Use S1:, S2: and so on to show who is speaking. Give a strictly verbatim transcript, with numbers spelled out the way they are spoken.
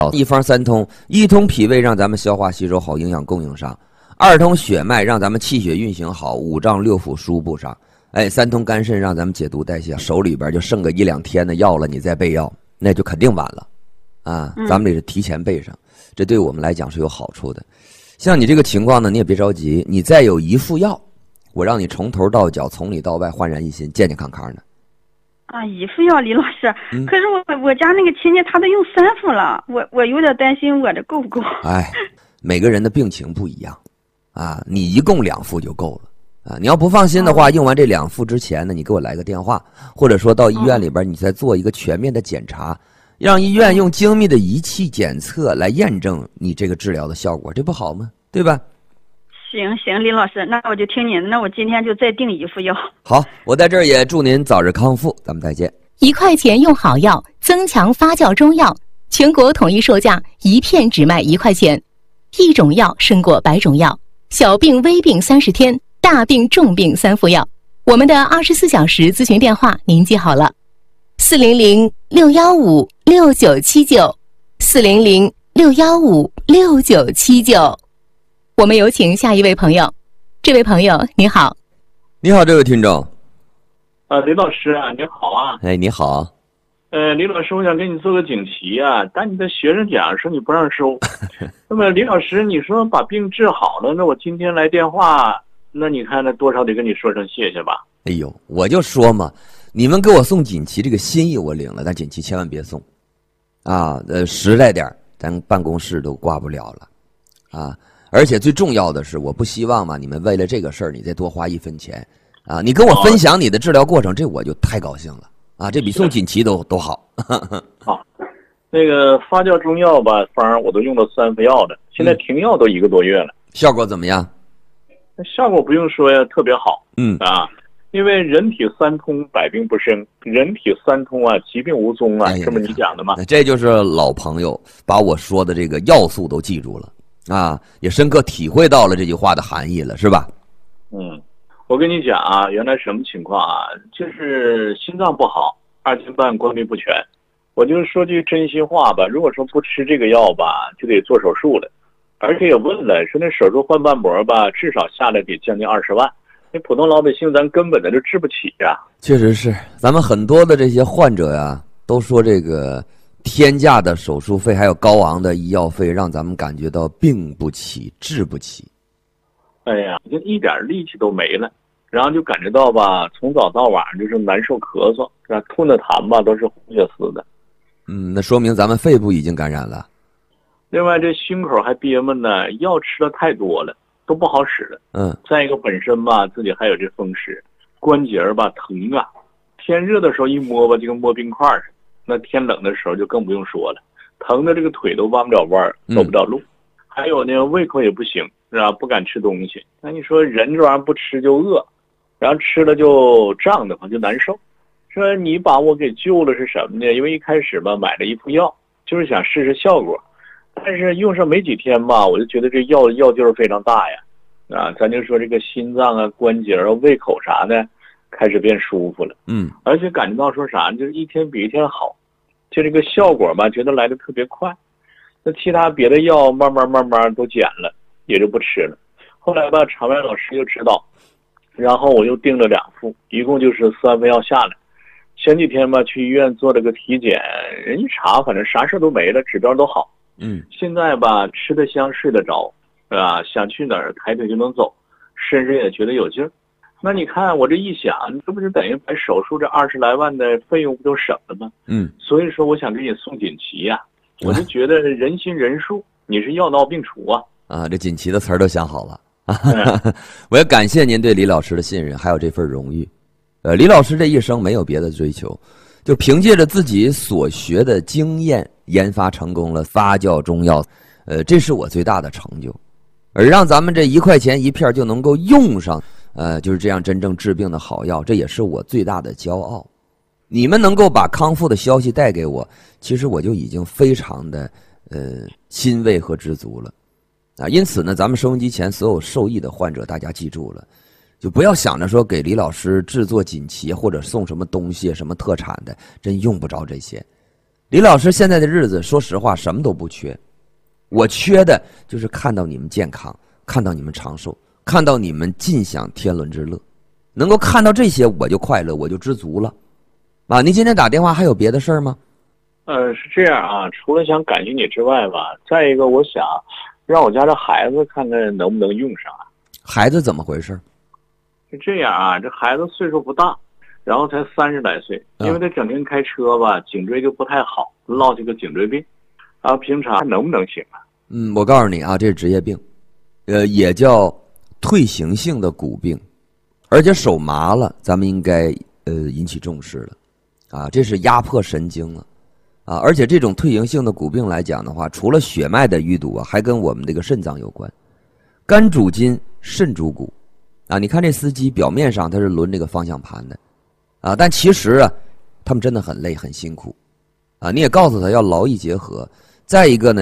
S1: 一方三通，一通脾胃让咱们消化吸收好，营养供应上；二通血脉让咱们气血运行好，五脏六腑输布上；哎，三通肝肾让咱们解毒代谢。手里边就剩个一两天的药了，你再备药，那就肯定晚了啊！咱们得是提前备上，这对我们来讲是有好处的。像你这个情况呢，你也别着急，你再有一副药，我让你从头到脚、从里到外焕然一新，健健康康的。
S2: 啊，一副药，李老师，
S1: 嗯、
S2: 可是我我家那个亲戚他都用三副了，我我有点担心我这够不够。
S1: 哎，每个人的病情不一样，啊，你一共两副就够了啊。你要不放心的话，用完这两副之前呢，你给我来个电话，或者说到医院里边，你再做一个全面的检查，让医院用精密的仪器检测来验证你这个治疗的效果，这不好吗？对吧？
S2: 行行，李老师，那我就听您的，那我今天就再订一副药。
S1: 好，我在这儿也祝您早日康复，咱们再见。
S3: 一块钱用好药，增强发酵中药，全国统一售价，一片只卖一块钱。一种药胜过百种药，小病微病三十天，大病重病三副药。我们的二十四小时咨询电话您记好了：四零零六幺五六九七九，四零零六幺五六九七九。我们有请下一位朋友。这位朋友你好。
S1: 你好，这位听众。
S4: 啊，李老师啊，你好啊。
S1: 哎，你好。
S4: 呃，李老师，我想给你做个锦旗啊，但你的学生奖说你不让收。那么李老师，你说把病治好了，那我今天来电话，那你看那多少得跟你说声谢谢吧。
S1: 哎呦，我就说嘛，你们给我送锦旗这个心意我领了，但锦旗千万别送啊，呃，实在点咱办公室都挂不了了啊。而且最重要的是，我不希望嘛，你们为了这个事儿，你再多花一分钱，啊，你跟我分享你的治疗过程，这我就太高兴了，啊，这比送锦旗都都好。
S4: 好，那个发酵中药吧，方我都用到三副药了，现在停药都一个多月了，嗯、
S1: 效果怎么样？
S4: 效果不用说呀，特别好，
S1: 嗯
S4: 啊，因为人体三通，百病不生；人体三通啊，疾病无踪啊，
S1: 哎、
S4: 这么你讲的吗？
S1: 这就是老朋友把我说的这个要素都记住了。啊，也深刻体会到了这句话的含义了，是吧？
S4: 嗯，我跟你讲啊，原来什么情况啊？就是心脏不好，二斤半关闭不全。我就说句真心话吧，如果说不吃这个药吧，就得做手术了。而且也问了，说那手术换瓣膜吧，至少下来得将近二十万。那普通老百姓咱根本的就治不起呀、啊。
S1: 确实是，咱们很多的这些患者呀，都说这个。天价的手术费还有高昂的医药费，让咱们感觉到病不起、治不起。
S4: 哎呀，就一点力气都没了，然后就感觉到吧，从早到晚就是难受、咳嗽，是吧？吐的痰吧都是红血丝的。
S1: 嗯，那说明咱们肺部已经感染了。
S4: 另外，这胸口还憋闷呢，药吃的太多了，都不好使了。
S1: 嗯。
S4: 再一个，本身吧自己还有这风湿，关节吧疼啊，天热的时候一摸吧，就跟摸冰块似的。那天冷的时候就更不用说了，疼的这个腿都弯不了弯，走不了路。嗯、还有呢，胃口也不行，是吧？不敢吃东西。那你说人这玩意儿不吃就饿，然后吃了就胀得慌，就难受。说你把我给救了是什么呢？因为一开始吧买了一副药，就是想试试效果，但是用上没几天吧，我就觉得这药药劲儿非常大呀。啊，咱就说这个心脏啊、关节啊、胃口啥的。开始变舒服了，
S1: 嗯，
S4: 而且感觉到说啥，就是一天比一天好，就这个效果吧，觉得来的特别快。那其他别的药慢慢慢慢都减了，也就不吃了。后来吧，场外老师又指导，然后我又订了两副，一共就是三副药下来。前几天吧，去医院做了个体检，人一查，反正啥事都没了，指标都好。
S1: 嗯，
S4: 现在吧，吃得香，睡得着，是吧？想去哪儿抬腿就能走，身上也觉得有劲儿。那你看我这一想，这不就等于把手术这二十来万的费用不都省了吗？
S1: 嗯，
S4: 所以说我想给你送锦旗呀、啊，我就觉得人心人术，你是药到病除啊！
S1: 啊，这锦旗的词儿都想好了啊！嗯、我也感谢您对李老师的信任，还有这份荣誉。呃，李老师这一生没有别的追求，就凭借着自己所学的经验，研发成功了发酵中药，呃，这是我最大的成就。而让咱们这一块钱一片就能够用上。呃，就是这样真正治病的好药，这也是我最大的骄傲。你们能够把康复的消息带给我，其实我就已经非常的呃欣慰和知足了啊。因此呢，咱们收音机前所有受益的患者，大家记住了，就不要想着说给李老师制作锦旗或者送什么东西、什么特产的，真用不着这些李老师现在的日子，说实话什么都不缺，我缺的就是看到你们健康，看到你们长寿，看到你们尽享天伦之乐，能够看到这些我就快乐，我就知足了。啊，您今天打电话还有别的事儿吗？
S4: 呃，是这样啊，除了想感谢你之外吧，再一个我想让我家这孩子看看能不能用上啊。
S1: 孩子怎么回事？
S4: 是这样啊，这孩子岁数不大，然后才三十来岁，因为他整天开车吧，颈椎就不太好，落下个颈椎病，啊，平常能不能行啊？
S1: 嗯，我告诉你啊，这是职业病，呃，也叫退行性的骨病，而且手麻了，咱们应该呃引起重视了，啊，这是压迫神经了，啊，而且这种退行性的骨病来讲的话，除了血脉的淤堵啊，还跟我们这个肾脏有关，肝主筋，肾主骨，啊，你看这司机表面上他是轮这个方向盘的，啊，但其实啊，他们真的很累很辛苦，啊，你也告诉他要劳逸结合，再一个呢。